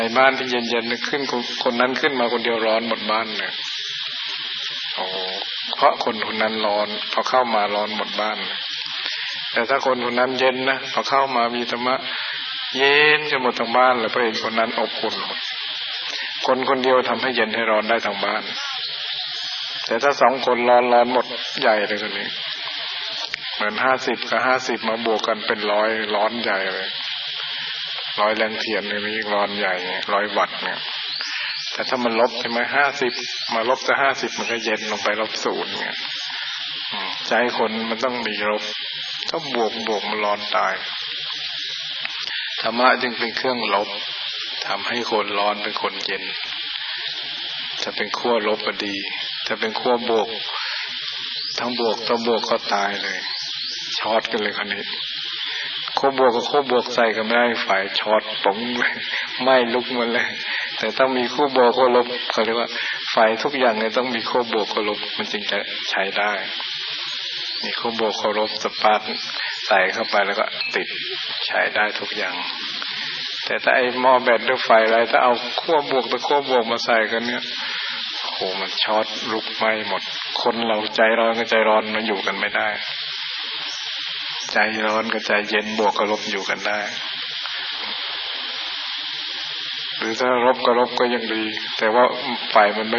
ในบ้านที่เย็นๆขึ้นคนนั้นขึ้นมาคนเดียวร้อนหมดบ้านเนี่ยโอ้เพราะคนนั้นร้อนพอเข้ามาร้อนหมดบ้านแต่ถ้าคนนั้นเย็นนะพอเข้ามามีธรรมะเย็นจะหมดทั้งบ้านเลยเพราะเห็นคนนั้นอบอุ่นหมดคนเดียวทำให้เย็นให้ร้อนได้ทั้งบ้านแต่ถ้าสองคนร้อนหมดใหญ่เลยคนนี้เหมือน50 กับ 50มาบวกกันเป็น100ร้อนใหญ่เลย100แรงเทียนนี่ยิ่งร้อนใหญ่100 วัตต์เนี่ยแต่ถ้ามันลบใช่ไหม50มาลบจะ50มันก็เย็นลงไป-0เนี่ยใจคนมันต้องมีลบถ้าบวกมันร้อนตายธรรมะจึงเป็นเครื่องลบทำให้คนร้อนเป็นคนเย็นจะเป็นขั้วลบก็ดีถ้าเป็นขั้วบวกทั้งบวกต่อบวกก็ตายเลยช็อตกันเลยคนนี้ขั้วบวกกับขั้วบวกใส่กันไม่ได้ฝ่ายช็อตป๋องเลยไหม้ลุกมันเลยแต่ต้องมีขั้วบวกขั้วลบเขาเรียกว่าฝ่ายทุกอย่างเนี่ยต้องมีขั้วบวกขั้วลบมันจึงจะใช้ได้มีขั้วบวกขั้วลบสปาร์คใส่เข้าไปแล้วก็ติดใช้ได้ทุกอย่างแต่ถ้าไอ้หม้อแบตด้วยไฟอะไรถ้าเอาขั้วบวกกับขั้วบวกมาใส่กันเนี่ยโหมันช็อตลุกไหม้หมดคนเราใจร้อนกับใจร้อนมันอยู่กันไม่ได้ใจร้อนกับใจเย็นบวกกับลบอยู่กันได้หรือถ้าลบกับลบก็ยังดีแต่ว่าไฟมันไม่